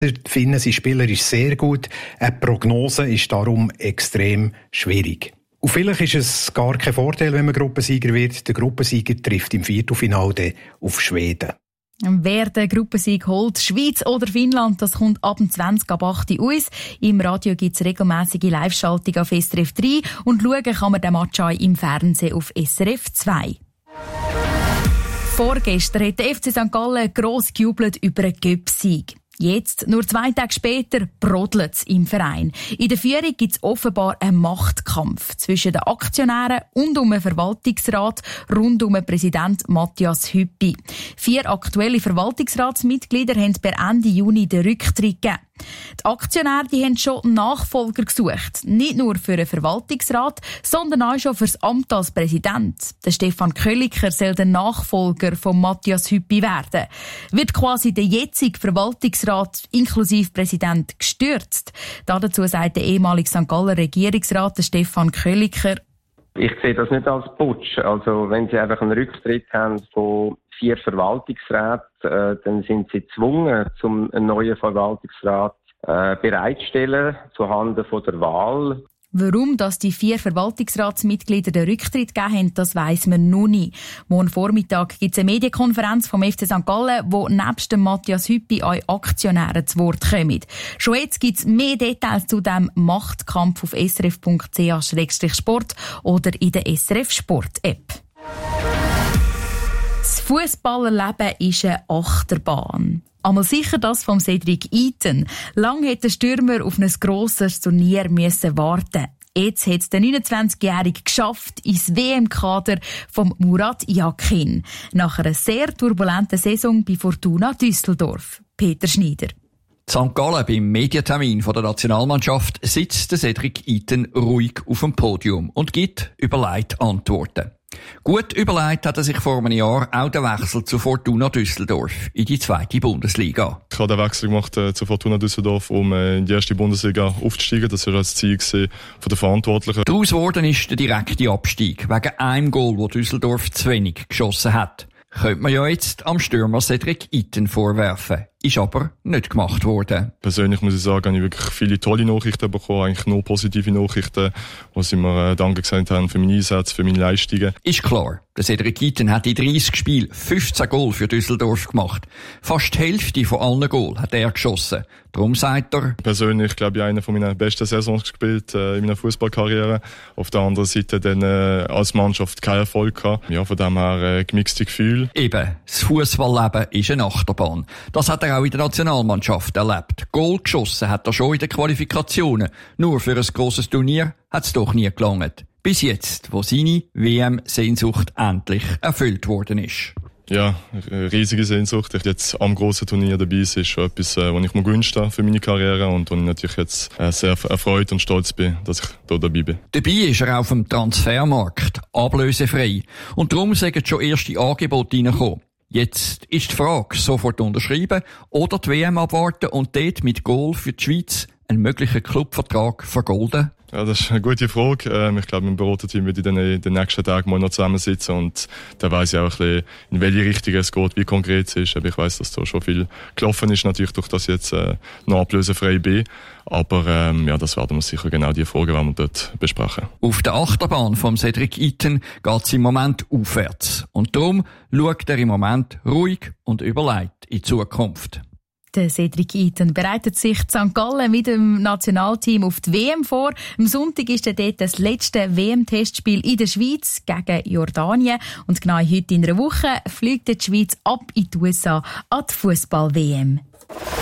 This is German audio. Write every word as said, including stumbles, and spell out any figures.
Die Finnen sind spielerisch sehr gut. Eine Prognose ist darum extrem schwierig. Und vielleicht ist es gar kein Vorteil, wenn man Gruppensieger wird. Der Gruppensieger trifft im Viertelfinale auf Schweden. Wer den Gruppensieg holt, Schweiz oder Finnland, das kommt ab dem zwanzig ab acht Uhr aus. Im Radio gibt es regelmässige Live-Schaltung auf S R F drei und schauen kann man den Match auch im Fernsehen auf S R F zwei. Vorgestern hat der F C Sankt Gallen gross gejubelt über einen Göpp-Sieg. Jetzt, nur zwei Tage später, brodelt es im Verein. In der Führung gibt es offenbar einen Machtkampf zwischen den Aktionären und um den Verwaltungsrat rund um den Präsident Matthias Hüppi. Vier aktuelle Verwaltungsratsmitglieder haben per Ende Juni den Rücktritt gegeben. Die Aktionäre die haben schon Nachfolger gesucht. Nicht nur für den Verwaltungsrat, sondern auch schon für das Amt als Präsident. Der Stefan Kölliker soll der Nachfolger von Matthias Hüppi werden. Wird quasi der jetzige Verwaltungsrat inklusive Präsident gestürzt? Dazu sagt der ehemalige Sankt Galler Regierungsrat Stefan Kölliker: Ich sehe das nicht als Putsch. Also wenn Sie einfach einen Rücktritt haben von vier Verwaltungsräten, äh, dann sind Sie gezwungen, zum einen neuen Verwaltungsrat äh, bereitzustellen, zuhanden von der Wahl. Warum dass die vier Verwaltungsratsmitglieder den Rücktritt gegeben haben, das weiss man noch nicht. Morgen Vormittag gibt es eine Medienkonferenz vom F C Sankt Gallen, wo nebst dem Matthias Hüppi auch Aktionäre zu Wort kommen. Schon jetzt gibt es mehr Details zu diesem Machtkampf auf s r f punkt c h slash sport oder in der S R F Sport App. Das Fußballerleben ist eine Achterbahn. Einmal sicher das von Cedric Iten. Lang hätte der Stürmer auf ein grosses Turnier müssen warten. Jetzt hat es der neunundzwanzigjährige geschafft ins W M-Kader von Murat Yakin. Nach einer sehr turbulenten Saison bei Fortuna Düsseldorf. Peter Schneider. Sankt Gallen beim Medientermin der Nationalmannschaft sitzt der Cedric Iten ruhig auf dem Podium und gibt überlegt Antworten. Gut überlegt hat er sich vor einem Jahr auch den Wechsel zu Fortuna Düsseldorf in die zweite Bundesliga. Ich habe den Wechsel gemacht äh, zu Fortuna Düsseldorf, um äh, in die erste Bundesliga aufzusteigen. Das war das Ziel von den Verantwortlichen. Daraus geworden ist der direkte Abstieg wegen einem Goal, das Düsseldorf zu wenig geschossen hat. Könnte man ja jetzt am Stürmer Cedric Iten vorwerfen. Ist aber nicht gemacht worden. Persönlich muss ich sagen, habe ich wirklich viele tolle Nachrichten bekommen, eigentlich nur positive Nachrichten, wo sie mir äh, Danke gesagt haben für meine Einsätze, für meine Leistungen. Ist klar, der Cedric Iten hat in dreißig Spielen fünfzehn Goal für Düsseldorf gemacht. Fast die Hälfte von allen Goal hat er geschossen. Darum sagt er: Persönlich, glaube ich, eine von meiner besten Saisons gespielt äh, in meiner Fußballkarriere. Auf der anderen Seite dann äh, als Mannschaft keinen Erfolg gehabt. Ja, von dem her äh, gemixte Gefühle. Eben, das Fußballleben ist eine Achterbahn. Das hat er auch in der Nationalmannschaft erlebt. Goal geschossen hat er schon in den Qualifikationen. Nur für ein grosses Turnier hat es doch nie gelangt. Bis jetzt, wo seine W M-Sehnsucht endlich erfüllt worden ist. Ja, eine riesige Sehnsucht. Ich jetzt am grossen Turnier dabei sein, ist schon etwas, was ich mir wünsche für meine Karriere und wo ich natürlich jetzt sehr erfreut und stolz bin, dass ich hier dabei bin. Dabei ist er auf dem Transfermarkt ablösefrei und darum sind schon erste Angebote reingekommen. Jetzt ist die Frage, sofort unterschreiben oder die W M abwarten und dort mit Goal für die Schweiz einen möglichen Clubvertrag vergolden? Ja, das ist eine gute Frage. Ähm, ich glaube, mit dem Beraterteam würde ich dann in den nächsten Tagen mal noch zusammensitzen und dann weiss ich auch ein bisschen, in welche Richtung es geht, wie konkret es ist. Aber ich weiss, dass da schon viel gelaufen ist, natürlich durch das jetzt äh, noch ablösefrei bin. Aber ähm, ja, das werden wir sicher genau die Fragen, werden wir dort besprechen. Auf der Achterbahn von Cedric Iten geht es im Moment aufwärts. Und darum schaut er im Moment ruhig und überlegt in die Zukunft. Der Cedric Iten bereitet sich in Sankt Gallen mit dem Nationalteam auf die W M vor. Am Sonntag ist dann dort das letzte W M-Testspiel in der Schweiz gegen Jordanien. Und genau heute in einer Woche fliegt die Schweiz ab in die U S A an die Fußball-W M.